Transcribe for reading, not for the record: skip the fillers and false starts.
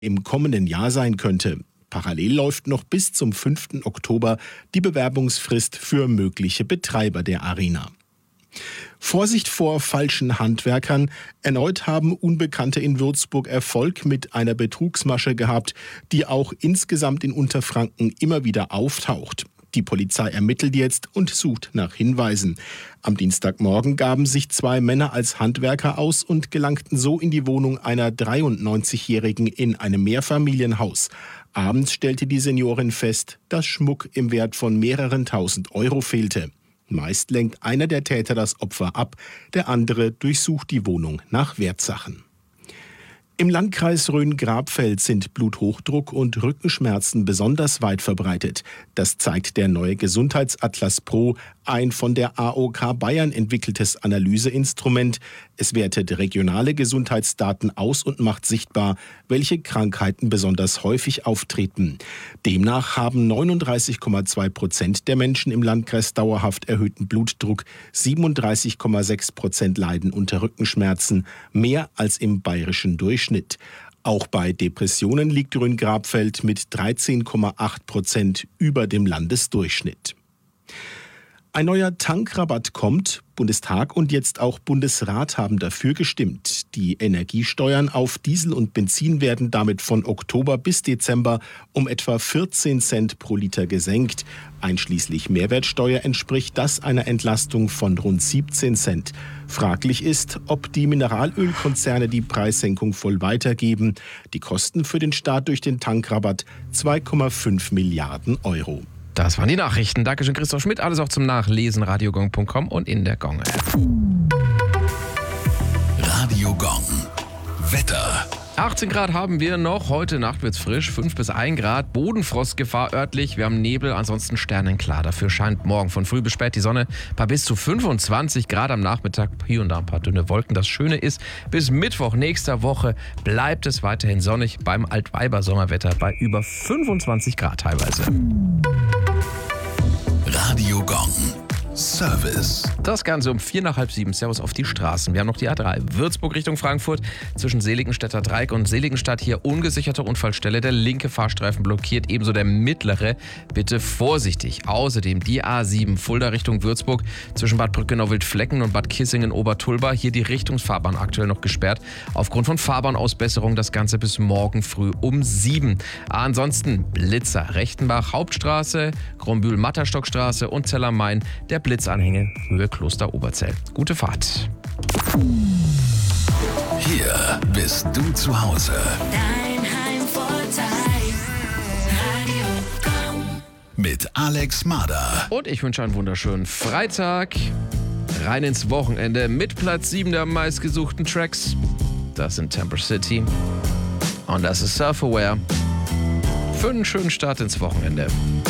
im kommenden Jahr sein könnte. Parallel läuft noch bis zum 5. Oktober die Bewerbungsfrist für mögliche Betreiber der Arena. Vorsicht vor falschen Handwerkern. Erneut haben Unbekannte in Würzburg Erfolg mit einer Betrugsmasche gehabt, die auch insgesamt in Unterfranken immer wieder auftaucht. Die Polizei ermittelt jetzt und sucht nach Hinweisen. Am Dienstagmorgen gaben sich 2 Männer als Handwerker aus und gelangten so in die Wohnung einer 93-Jährigen in einem Mehrfamilienhaus. Abends stellte die Seniorin fest, dass Schmuck im Wert von mehreren tausend Euro fehlte. Meist lenkt einer der Täter das Opfer ab, der andere durchsucht die Wohnung nach Wertsachen. Im Landkreis Rhön-Grabfeld sind Bluthochdruck und Rückenschmerzen besonders weit verbreitet. Das zeigt der neue Gesundheitsatlas Pro, ein von der AOK Bayern entwickeltes Analyseinstrument. Es wertet regionale Gesundheitsdaten aus und macht sichtbar, welche Krankheiten besonders häufig auftreten. Demnach haben 39,2% der Menschen im Landkreis dauerhaft erhöhten Blutdruck, 37,6% leiden unter Rückenschmerzen, mehr als im bayerischen Durchschnitt. Auch bei Depressionen liegt Rhön-Grabfeld mit 13,8% über dem Landesdurchschnitt. Ein neuer Tankrabatt kommt. Bundestag und jetzt auch Bundesrat haben dafür gestimmt. Die Energiesteuern auf Diesel und Benzin werden damit von Oktober bis Dezember um etwa 14 Cent pro Liter gesenkt. Einschließlich Mehrwertsteuer entspricht das einer Entlastung von rund 17 Cent. Fraglich ist, ob die Mineralölkonzerne die Preissenkung voll weitergeben. Die Kosten für den Staat durch den Tankrabatt 2,5 Milliarden Euro. Das waren die Nachrichten. Dankeschön, Christoph Schmidt. Alles auch zum Nachlesen, radiogong.com und in der Gong-App. Radio Gong. Wetter. 18 Grad haben wir noch. Heute Nacht wird's frisch. 5 bis 1 Grad. Bodenfrostgefahr örtlich. Wir haben Nebel, ansonsten sternenklar. Dafür scheint morgen von früh bis spät die Sonne. Bei bis zu 25 Grad am Nachmittag. Hier und da ein paar dünne Wolken. Das Schöne ist, bis Mittwoch nächster Woche bleibt es weiterhin sonnig. Beim Altweiber-Sommerwetter bei über 25 Grad teilweise. Radio Gong. Service. Das Ganze um 6:45 nach 7. Servus auf die Straßen. Wir haben noch die A3 Würzburg Richtung Frankfurt. Zwischen Seligenstädter Dreieck und Seligenstadt hier ungesicherte Unfallstelle. Der linke Fahrstreifen blockiert, ebenso der mittlere. Bitte vorsichtig. Außerdem die A7 Fulda Richtung Würzburg. Zwischen Bad Brückenau-Wildflecken und Bad Kissingen-Obertulba. Hier die Richtungsfahrbahn aktuell noch gesperrt. Aufgrund von Fahrbahnausbesserung das Ganze bis morgen früh um 7. Ansonsten Blitzer. Rechtenbach Hauptstraße, Grombühl-Matterstockstraße und Zellermain. Der Blitzanhänge Höhe Kloster Oberzell. Gute Fahrt. Hier bist du zu Hause. Dein Heimvorteil. Radio Gong. Mit Alex Mader. Und ich wünsche einen wunderschönen Freitag. Rein ins Wochenende mit Platz 7 der meistgesuchten Tracks. Das sind Temper City. Und das ist Self-Aware. Für einen schönen Start ins Wochenende.